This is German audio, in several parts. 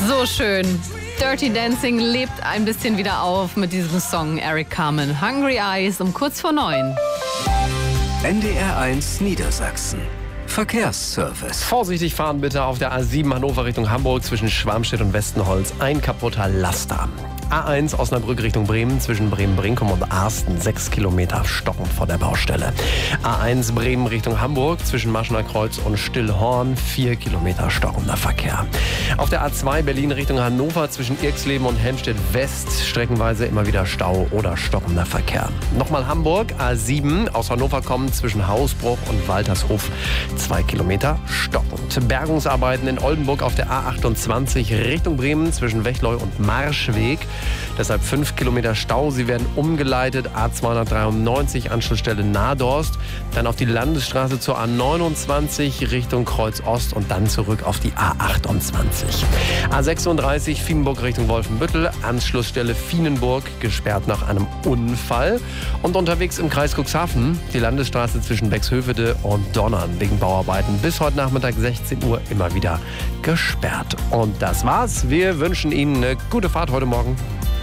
So schön. Dirty Dancing lebt ein bisschen wieder auf mit diesem Song Eric Carmen. Hungry Eyes um kurz vor 9. NDR 1 Niedersachsen. Verkehrsservice. Vorsichtig fahren bitte auf der A7 Hannover Richtung Hamburg zwischen Schwarmstedt und Westenholz. Ein kaputter Laster. A1 Osnabrück Richtung Bremen zwischen Bremen-Brinkum und Arsten 6 Kilometer stocken vor der Baustelle. A1 Bremen Richtung Hamburg zwischen Maschener Kreuz und Stillhorn 4 Kilometer stockender Verkehr. Auf der A2 Berlin Richtung Hannover zwischen Irxleben und Helmstedt West streckenweise immer wieder Stau oder stockender Verkehr. Nochmal Hamburg A7 aus Hannover kommend zwischen Hausbruch und Waltershof 2 Kilometer stockend. Bergungsarbeiten in Oldenburg auf der A28 Richtung Bremen zwischen Wechleu und Marschweg. Deshalb 5 Kilometer Stau. Sie werden umgeleitet. A293 Anschlussstelle Nadorst. Dann auf die Landesstraße zur A29 Richtung Kreuz Ost und dann zurück auf die A28. A36 Fienenburg Richtung Wolfenbüttel. Anschlussstelle Fienenburg gesperrt nach einem Unfall. Und unterwegs im Kreis Cuxhaven die Landesstraße zwischen Bexhövede und Donnern wegen Bauarbeiten bis heute Nachmittag 16 Uhr immer wieder gesperrt. Und das war's. Wir wünschen Ihnen eine gute Fahrt heute Morgen.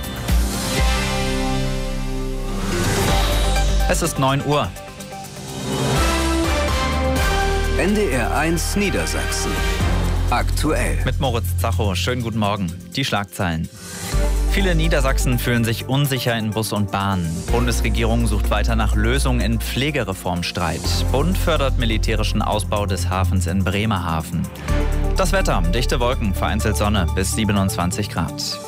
Es ist 9 Uhr. NDR 1 Niedersachsen. Aktuell. Mit Moritz Zacho. Schönen guten Morgen. Die Schlagzeilen. Viele Niedersachsen fühlen sich unsicher in Bus und Bahn. Bundesregierung sucht weiter nach Lösungen in Pflegereformstreit. Bund fördert militärischen Ausbau des Hafens in Bremerhaven. Das Wetter. Dichte Wolken, vereinzelt Sonne bis 27 Grad.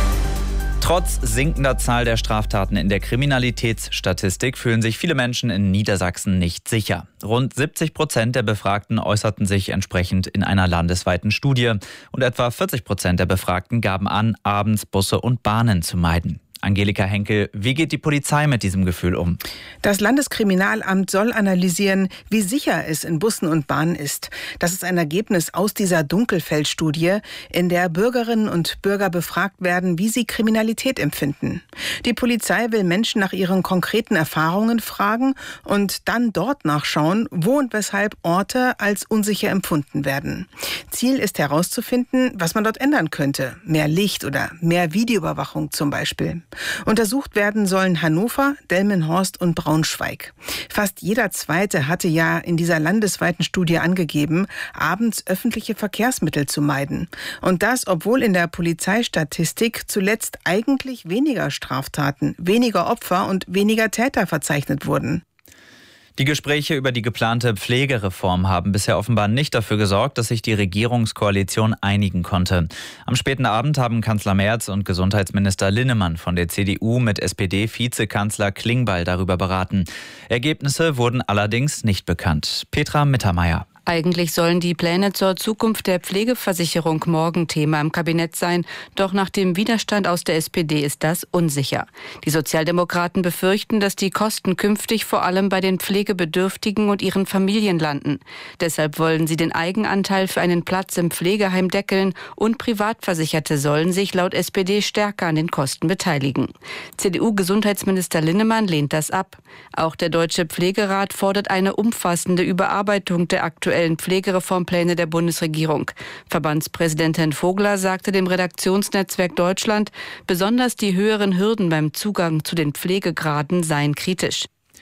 Trotz sinkender Zahl der Straftaten in der Kriminalitätsstatistik fühlen sich viele Menschen in Niedersachsen nicht sicher. Rund 70% der Befragten äußerten sich entsprechend in einer landesweiten Studie und etwa 40% der Befragten gaben an, abends Busse und Bahnen zu meiden. Angelika Henkel, wie geht die Polizei mit diesem Gefühl um? Das Landeskriminalamt soll analysieren, wie sicher es in Bussen und Bahnen ist. Das ist ein Ergebnis aus dieser Dunkelfeldstudie, in der Bürgerinnen und Bürger befragt werden, wie sie Kriminalität empfinden. Die Polizei will Menschen nach ihren konkreten Erfahrungen fragen und dann dort nachschauen, wo und weshalb Orte als unsicher empfunden werden. Ziel ist herauszufinden, was man dort ändern könnte. Mehr Licht oder mehr Videoüberwachung zum Beispiel. Untersucht werden sollen Hannover, Delmenhorst und Braunschweig. Fast jeder Zweite hatte ja in dieser landesweiten Studie angegeben, abends öffentliche Verkehrsmittel zu meiden. Und das, obwohl in der Polizeistatistik zuletzt eigentlich weniger Straftaten, weniger Opfer und weniger Täter verzeichnet wurden. Die Gespräche über die geplante Pflegereform haben bisher offenbar nicht dafür gesorgt, dass sich die Regierungskoalition einigen konnte. Am späten Abend haben Kanzler Merz und Gesundheitsminister Linnemann von der CDU mit SPD-Vizekanzler Klingbeil darüber beraten. Ergebnisse wurden allerdings nicht bekannt. Petra Mittermeier. Eigentlich sollen die Pläne zur Zukunft der Pflegeversicherung morgen Thema im Kabinett sein. Doch nach dem Widerstand aus der SPD ist das unsicher. Die Sozialdemokraten befürchten, dass die Kosten künftig vor allem bei den Pflegebedürftigen und ihren Familien landen. Deshalb wollen sie den Eigenanteil für einen Platz im Pflegeheim deckeln und Privatversicherte sollen sich laut SPD stärker an den Kosten beteiligen. CDU-Gesundheitsminister Linnemann lehnt das ab. Auch der Deutsche Pflegerat fordert eine umfassende Überarbeitung der aktuellen Pflegereformpläne der Bundesregierung. Verbandspräsidentin Vogler sagte dem Redaktionsnetzwerk Deutschland, besonders die höheren Hürden beim Zugang zu den Pflegegraden seien kritisch.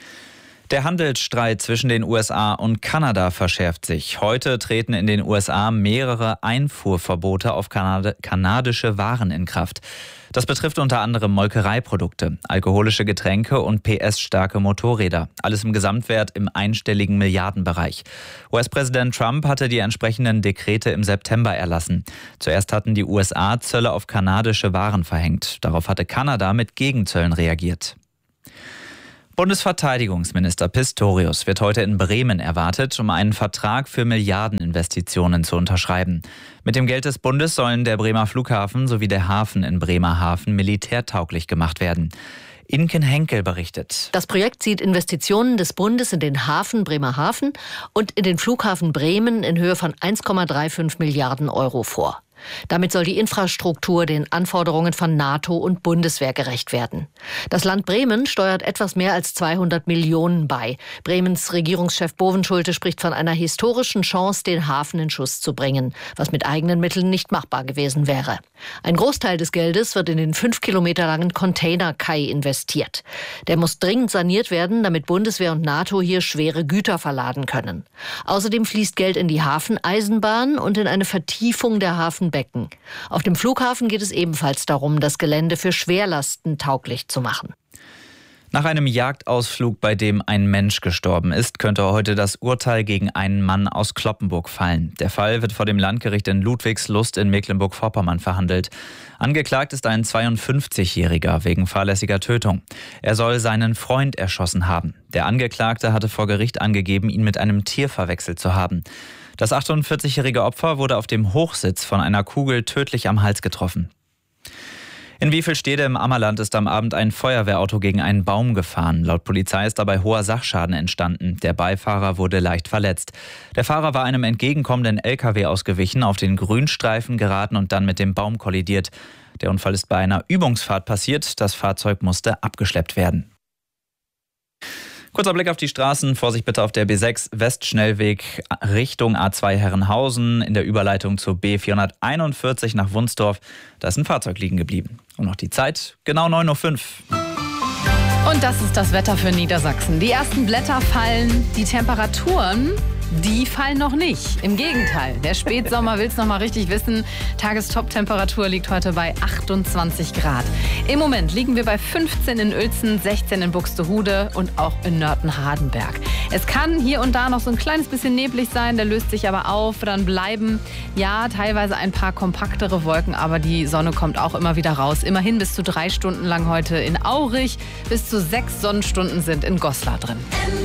Der Handelsstreit zwischen den USA und Kanada verschärft sich. Heute treten in den USA mehrere Einfuhrverbote auf kanadische Waren in Kraft. Das betrifft unter anderem Molkereiprodukte, alkoholische Getränke und PS-starke Motorräder. Alles im Gesamtwert im einstelligen Milliardenbereich. US-Präsident Trump hatte die entsprechenden Dekrete im September erlassen. Zuerst hatten die USA Zölle auf kanadische Waren verhängt. Darauf hatte Kanada mit Gegenzöllen reagiert. Bundesverteidigungsminister Pistorius wird heute in Bremen erwartet, um einen Vertrag für Milliardeninvestitionen zu unterschreiben. Mit dem Geld des Bundes sollen der Bremer Flughafen sowie der Hafen in Bremerhaven militärtauglich gemacht werden. Inken Henkel berichtet. Das Projekt sieht Investitionen des Bundes in den Hafen Bremerhaven und in den Flughafen Bremen in Höhe von 1,35 Milliarden Euro vor. Damit soll die Infrastruktur den Anforderungen von NATO und Bundeswehr gerecht werden. Das Land Bremen steuert etwas mehr als 200 Millionen bei. Bremens Regierungschef Bovenschulte spricht von einer historischen Chance, den Hafen in Schuss zu bringen, was mit eigenen Mitteln nicht machbar gewesen wäre. Ein Großteil des Geldes wird in den 5 Kilometer langen Containerkai investiert. Der muss dringend saniert werden, damit Bundeswehr und NATO hier schwere Güter verladen können. Außerdem fließt Geld in die Hafeneisenbahn und in eine Vertiefung der Hafenbecken. Auf dem Flughafen geht es ebenfalls darum, das Gelände für Schwerlasten tauglich zu machen. Nach einem Jagdausflug, bei dem ein Mensch gestorben ist, könnte heute das Urteil gegen einen Mann aus Cloppenburg fallen. Der Fall wird vor dem Landgericht in Ludwigslust in Mecklenburg-Vorpommern verhandelt. Angeklagt ist ein 52-Jähriger wegen fahrlässiger Tötung. Er soll seinen Freund erschossen haben. Der Angeklagte hatte vor Gericht angegeben, ihn mit einem Tier verwechselt zu haben. Das 48-jährige Opfer wurde auf dem Hochsitz von einer Kugel tödlich am Hals getroffen. In Wiefelstede im Ammerland ist am Abend ein Feuerwehrauto gegen einen Baum gefahren. Laut Polizei ist dabei hoher Sachschaden entstanden. Der Beifahrer wurde leicht verletzt. Der Fahrer war einem entgegenkommenden LKW ausgewichen, auf den Grünstreifen geraten und dann mit dem Baum kollidiert. Der Unfall ist bei einer Übungsfahrt passiert. Das Fahrzeug musste abgeschleppt werden. Kurzer Blick auf die Straßen. Vorsicht bitte auf der B6 Westschnellweg Richtung A2 Herrenhausen in der Überleitung zur B441 nach Wunsdorf. Da ist ein Fahrzeug liegen geblieben. Und noch die Zeit, genau 9:05 Uhr. Und das ist das Wetter für Niedersachsen. Die ersten Blätter fallen, die Temperaturen, die fallen noch nicht. Im Gegenteil, der Spätsommer will es noch mal richtig wissen. Tagestop-Temperatur liegt heute bei 28 Grad. Im Moment liegen wir bei 15 in Uelzen, 16 in Buxtehude und auch in Nörten-Hardenberg. Es kann hier und da noch so ein kleines bisschen neblig sein, der löst sich aber auf. Dann bleiben, ja, teilweise ein paar kompaktere Wolken, aber die Sonne kommt auch immer wieder raus. Immerhin bis zu 3 Stunden lang heute in Aurich, bis zu 6 Sonnenstunden sind in Goslar drin.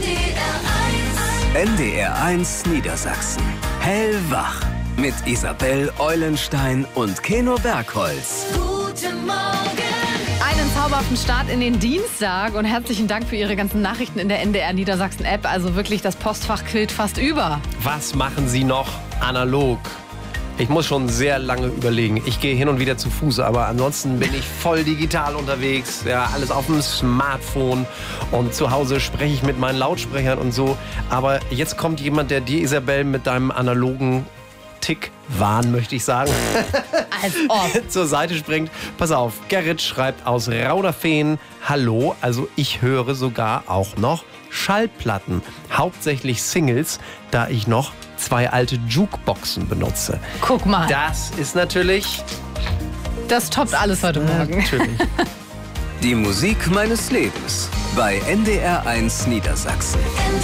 NDR 1 Niedersachsen. Hellwach. Mit Isabel Eulenstein und Keno Bergholz. Guten Morgen. Einen zauberhaften Start in den Dienstag und herzlichen Dank für Ihre ganzen Nachrichten in der NDR Niedersachsen App. Also wirklich, das Postfach quillt fast über. Was machen Sie noch analog? Ich muss schon sehr lange überlegen. Ich gehe hin und wieder zu Fuß, aber ansonsten bin ich voll digital unterwegs. Ja, alles auf dem Smartphone und zu Hause spreche ich mit meinen Lautsprechern und so. Aber jetzt kommt jemand, der dir, Isabel, mit deinem analogen Tick-Wahn, möchte ich sagen, Als ob. zur Seite springt. Pass auf, Gerrit schreibt aus Rauderfehn: Hallo, also ich höre sogar auch noch Schallplatten, hauptsächlich Singles, da ich noch 2 alte Jukeboxen benutze. Guck mal. Das ist natürlich... Das toppt alles heute Morgen. Natürlich. Die Musik meines Lebens bei NDR 1 Niedersachsen.